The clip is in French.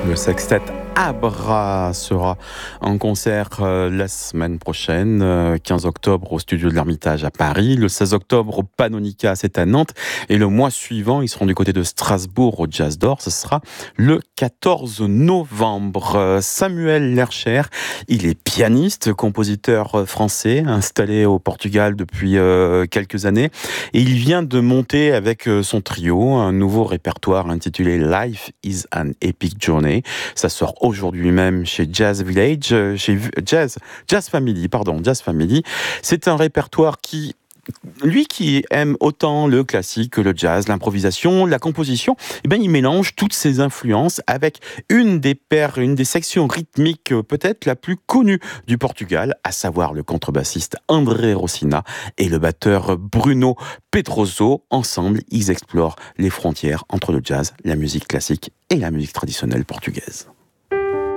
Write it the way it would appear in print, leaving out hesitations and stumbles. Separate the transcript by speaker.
Speaker 1: Le sextet Abra sera en concert la semaine prochaine, 15 octobre au studio de l'Ermitage à Paris, le 16 octobre au Panonica, c'est à Nantes, et le mois suivant, ils seront du côté de Strasbourg au Jazz d'Or, ce sera le 14 novembre. Samuel Lercher, il est pianiste, compositeur français, installé au Portugal depuis quelques années, et il vient de monter avec son trio un nouveau répertoire intitulé Life is an Epic Journey. Ça sort aujourd'hui même chez Jazz Village, chez Jazz Family, pardon, Jazz Family. C'est un répertoire qui, lui qui aime autant le classique que le jazz, l'improvisation, la composition, eh ben il mélange toutes ces influences avec une des sections rythmiques peut-être la plus connue du Portugal, à savoir le contrebassiste André Rossina et le batteur Bruno Pedroso. Ensemble, ils explorent les frontières entre le jazz, la musique classique et la musique traditionnelle portugaise.